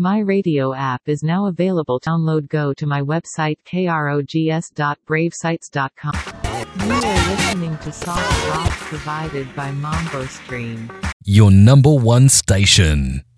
My Radio app is now available. Download. Go to my website krogs.bravesites.com. You are listening to soft rock provided by MamboStream. Your number one station.